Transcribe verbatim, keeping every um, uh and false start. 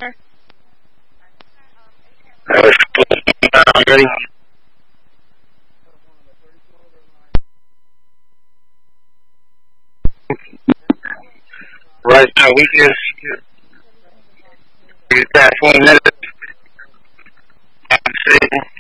Uh, ready? Right now, we just we got twenty minutes. I'm sitting.